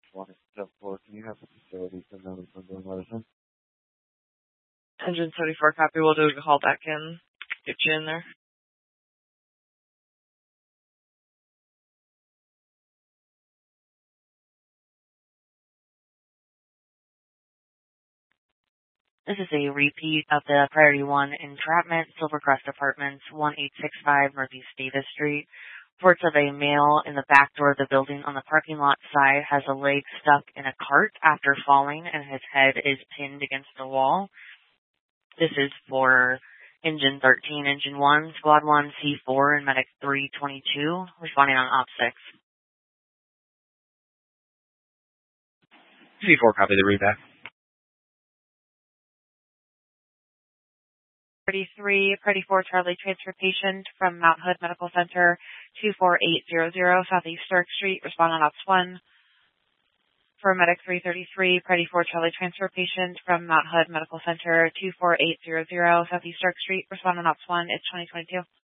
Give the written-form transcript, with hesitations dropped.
1 step 4. Can you have the facility send down some doing medicine? Engine 74 copy. We'll do a call back in. Get you in there. This is a repeat of the Priority 1 entrapment, Silvercrest Apartments, 1865 Northeast Davis Street. Reports of a male in the back door of the building on the parking lot side has a leg stuck in a cart after falling and his head is pinned against the wall. This is for Engine 13, Engine 1, Squad 1, C4, and Medic 322, responding on Op 6. C4 copy the read back. 33, Priority 4 Charlie transfer patient from Mount Hood Medical Center 24800 Southeast Stark Street, respond on Ops 1. For Medic 333, Priority 4 Charlie transfer patient from Mount Hood Medical Center 24800 Southeast Stark Street, respond on Ops 1. It's 2022.